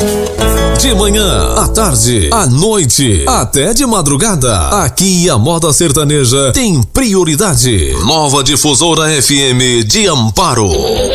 De manhã, à tarde, à noite, até de madrugada. Aqui a moda sertaneja tem prioridade. Nova Difusora FM de Amparo.